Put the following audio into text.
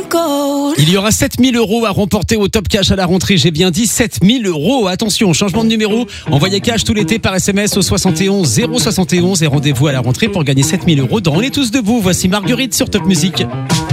Il y aura 7000 € à remporter au Top Cash à la rentrée. J'ai bien dit 7000 €. Attention, changement de numéro. Envoyez cash tout l'été par SMS au 71 071 et rendez-vous à la rentrée pour gagner 7000 € dans On est tous debout. Voici Marguerite sur Top Music.